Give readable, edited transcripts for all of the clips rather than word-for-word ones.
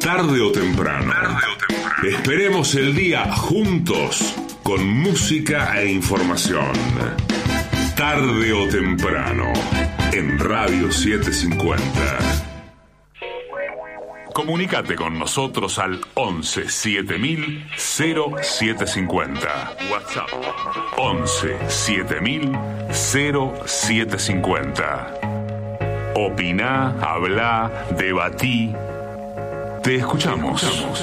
Tarde o temprano. Esperemos el día juntos con música e información. Tarde o temprano en Radio 750. Comunícate con nosotros al 11 7000 0750. WhatsApp 11 7000 0750. Opina, habla, debatí. Te escuchamos.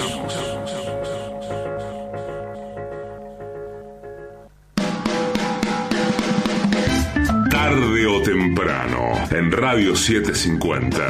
Tarde o temprano en Radio 750.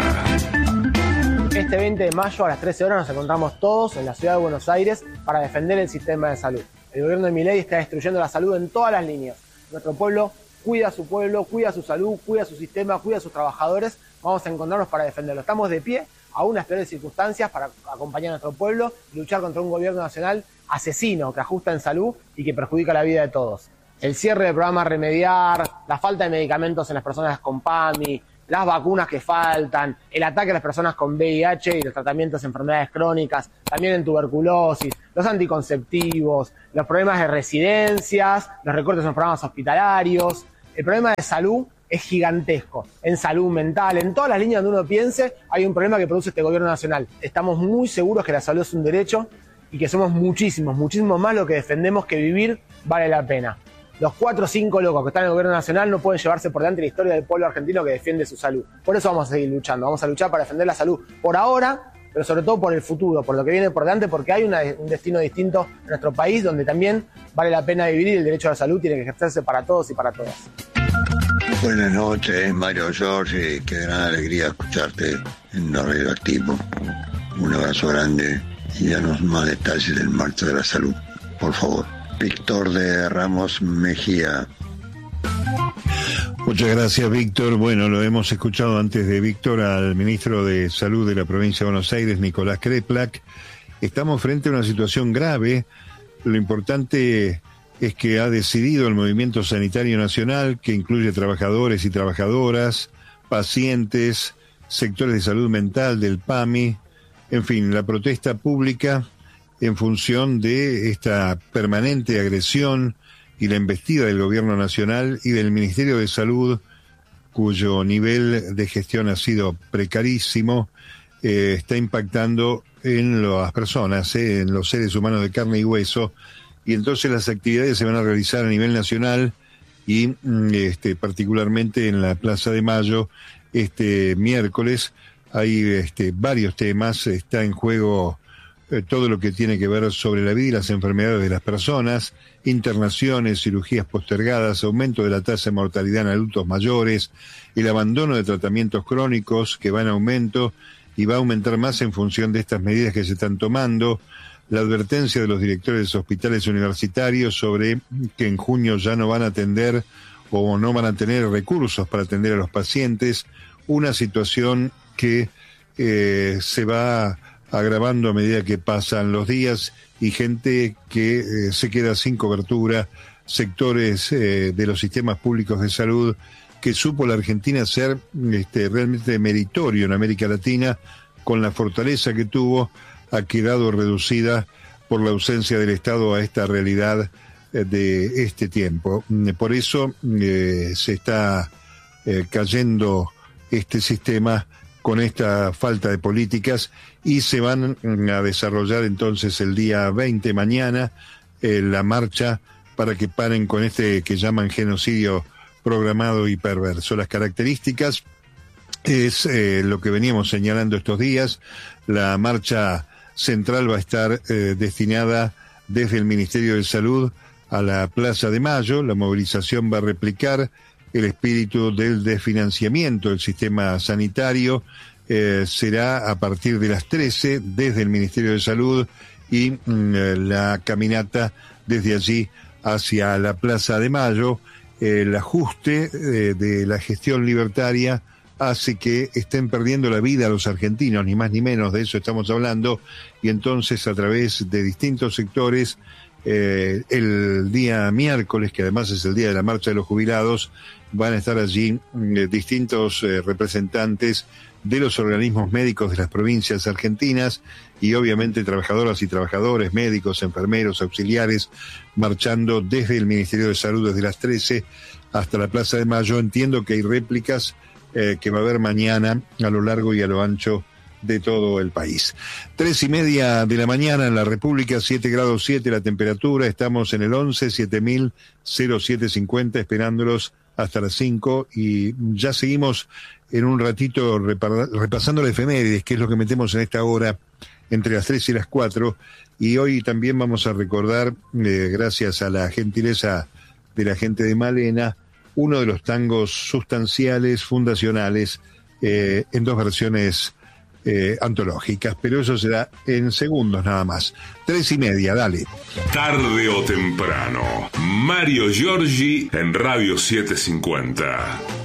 Este 20 de mayo a las 13 horas nos encontramos todos en la ciudad de Buenos Aires para defender el sistema de salud. El gobierno de Milei está destruyendo la salud en todas las líneas. Nuestro pueblo cuida a su pueblo, cuida su salud, cuida su sistema, cuida a sus trabajadores. Vamos a encontrarnos para defenderlo. Estamos de pie, aún en las peores circunstancias, para acompañar a nuestro pueblo y luchar contra un gobierno nacional asesino que ajusta en salud y que perjudica la vida de todos. El cierre del programa Remediar, la falta de medicamentos en las personas con PAMI, las vacunas que faltan, el ataque a las personas con VIH y los tratamientos de enfermedades crónicas, también en tuberculosis, los anticonceptivos, los problemas de residencias, los recortes en los programas hospitalarios. El problema de salud es gigantesco, en salud mental, en todas las líneas donde uno piense, hay un problema que produce este gobierno nacional. Estamos muy seguros que la salud es un derecho y que somos muchísimos más los que defendemos que vivir vale la pena. Los 4 o 5 locos que están en el gobierno nacional no pueden llevarse por delante la historia del pueblo argentino que defiende su salud. Por eso vamos a seguir luchando, vamos a luchar para defender la salud por ahora, pero sobre todo por el futuro, por lo que viene por delante, porque hay un destino distinto en nuestro país donde también vale la pena vivir y el derecho a la salud tiene que ejercerse para todos y para todas. Buenas noches, Mario Giorgi, qué gran alegría escucharte en lo radioactivo. Un abrazo grande y danos más detalles del marcho de la salud, por favor. Víctor de Ramos Mejía. Muchas gracias, Víctor. Bueno, lo hemos escuchado antes de Víctor al ministro de Salud de la provincia de Buenos Aires, Nicolás Kreplak. Estamos frente a una situación grave. Lo importante es que ha decidido el Movimiento Sanitario Nacional, que incluye trabajadores y trabajadoras, pacientes, sectores de salud mental, del PAMI, en fin, la protesta pública en función de esta permanente agresión y la embestida del Gobierno Nacional y del Ministerio de Salud, cuyo nivel de gestión ha sido precarísimo, está impactando en las personas, en los seres humanos de carne y hueso, y entonces las actividades se van a realizar a nivel nacional y particularmente en la Plaza de Mayo este miércoles. Hay varios temas, está en juego todo lo que tiene que ver sobre la vida y las enfermedades de las personas, internaciones, cirugías postergadas, aumento de la tasa de mortalidad en adultos mayores, el abandono de tratamientos crónicos que va en aumento y va a aumentar más en función de estas medidas que se están tomando, la advertencia de los directores de hospitales universitarios sobre que en junio ya no van a atender o no van a tener recursos para atender a los pacientes, una situación que se va agravando a medida que pasan los días y gente que se queda sin cobertura, sectores de los sistemas públicos de salud que supo la Argentina ser realmente meritorio en América Latina, con la fortaleza que tuvo, ha quedado reducida por la ausencia del Estado a esta realidad de este tiempo. Por eso se está cayendo este sistema con esta falta de políticas y se van a desarrollar entonces el día 20 mañana la marcha para que paren con este que llaman genocidio programado y perverso. Las características es lo que veníamos señalando estos días. La marcha central va a estar destinada desde el Ministerio de Salud a la Plaza de Mayo. La movilización va a replicar el espíritu del desfinanciamiento del sistema sanitario. Será a partir de las 13 desde el Ministerio de Salud y la caminata desde allí hacia la Plaza de Mayo. El ajuste de la gestión libertaria hace que estén perdiendo la vida los argentinos, ni más ni menos, de eso estamos hablando, y entonces a través de distintos sectores El día miércoles, que además es el día de la marcha de los jubilados, van a estar allí distintos representantes de los organismos médicos de las provincias argentinas y obviamente trabajadoras y trabajadores, médicos, enfermeros, auxiliares, marchando desde el Ministerio de Salud desde las 13 hasta la Plaza de Mayo. Entiendo que hay réplicas que va a haber mañana a lo largo y a lo ancho de todo el país. 3:30 de la mañana en la República, 7 grados 7 la temperatura, estamos en el 11 7000-0750 esperándolos hasta las 5 y ya seguimos en un ratito repasando la efemérides, que es lo que metemos en esta hora entre las 3 y las 4, y hoy también vamos a recordar, gracias a la gentileza de la gente de Malena, uno de los tangos sustanciales, fundacionales, en dos versiones antológicas, pero eso será en segundos nada más. 3:30, dale. Tarde o temprano, Mario Giorgi en Radio 750.